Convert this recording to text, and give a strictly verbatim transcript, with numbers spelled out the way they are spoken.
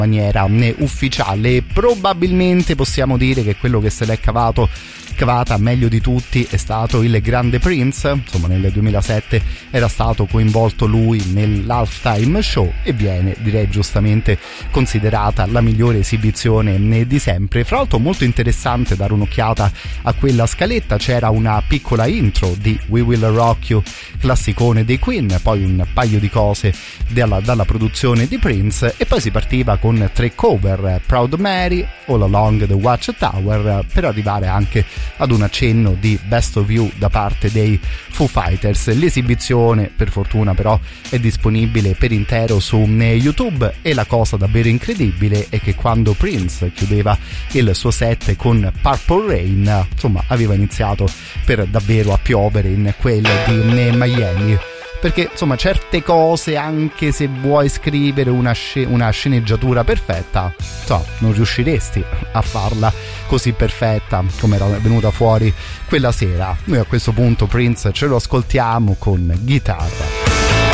maniera ufficiale. Probabilmente possiamo dire che quello che se l'è cavato cavata meglio di tutti è stato il grande Prince. Insomma, nel duemilasette era stato coinvolto lui nell'Halftime Show e viene, direi giustamente, considerata la migliore esibizione di sempre. Fra l'altro molto interessante dare un'occhiata a quella scaletta, c'era una piccola intro di We Will Rock You, classicone dei Queen, poi un paio di cose dalla, dalla produzione di Prince e poi si partiva con tre cover: Proud Mary, All Along the Watchtower, per arrivare anche ad un accenno di Best of You da parte dei Foo Fighters. L'esibizione, per fortuna, però è disponibile per intero su YouTube e la cosa davvero incredibile è che quando Prince chiudeva il suo set con Purple Rain, insomma, aveva iniziato per davvero a piovere in quel di Miami. Perché insomma certe cose, anche se vuoi scrivere una, sc- una sceneggiatura perfetta, so, non riusciresti a farla così perfetta come era venuta fuori quella sera. Noi a questo punto Prince ce lo ascoltiamo con chitarra.